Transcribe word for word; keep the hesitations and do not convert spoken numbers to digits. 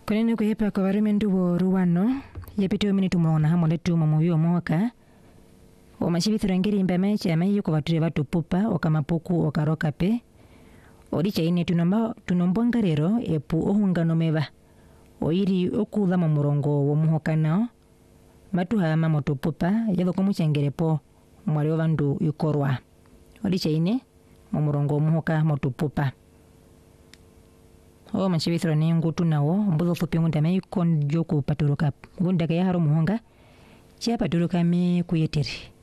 Kwenene kuhepa kwa warumendu wo ruwano, yapitio minitu mwana hamo letu mamuyo mwaka. O mashibithiro ngiri mbameche amayu kwa watire watu pupa, okamapuku, okaroka pe. Oricha ine tunomba tunombwanga rero epu ohungano meva. Oiri okuudha mamurongo wo muhoka nao. Matuha mamoto pupa, yadho komuchengerepo mwari wandu yukorwa. Oricha ine mamurongo wo muhoka moto pupa. O mashibithiro ni ngutu nawo, mbuzo fupi ngunda me yukon joku paturuka. Ngunda kaya haro muhonga, chia paturuka me kuyeteri.